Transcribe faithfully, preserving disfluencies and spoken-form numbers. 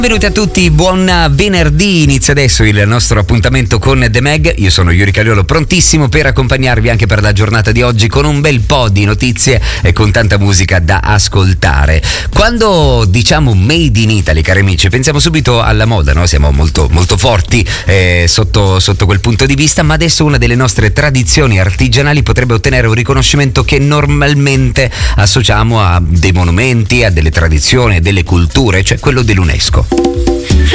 Benvenuti a tutti, buon venerdì, inizia adesso il nostro appuntamento con The Mag. Io sono Yuri Cagliolo, prontissimo per accompagnarvi anche per la giornata di oggi con un bel po' di notizie e con tanta musica da ascoltare. Quando diciamo Made in Italy, cari amici, pensiamo subito alla moda, no? Siamo molto, molto forti eh, sotto, sotto quel punto di vista, ma adesso una delle nostre tradizioni artigianali potrebbe ottenere un riconoscimento che normalmente associamo a dei monumenti, a delle tradizioni, a delle culture, cioè quello dell'UNESCO.